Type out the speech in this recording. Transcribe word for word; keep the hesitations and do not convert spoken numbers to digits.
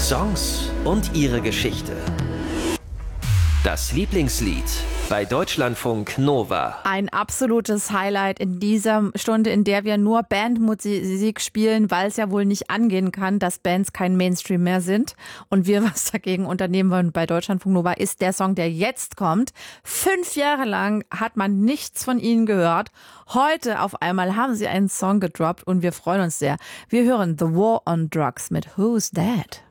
Songs und ihre Geschichte. Das Lieblingslied bei Deutschlandfunk Nova. Ein absolutes Highlight in dieser Stunde, in der wir nur Bandmusik spielen, weil es ja wohl nicht angehen kann, dass Bands kein Mainstream mehr sind. Und wir was dagegen unternehmen wollen bei Deutschlandfunk Nova, ist der Song, der jetzt kommt. Fünf Jahre lang hat man nichts von ihnen gehört. Heute auf einmal haben sie einen Song gedroppt und wir freuen uns sehr. Wir hören The War on Drugs mit Who's That?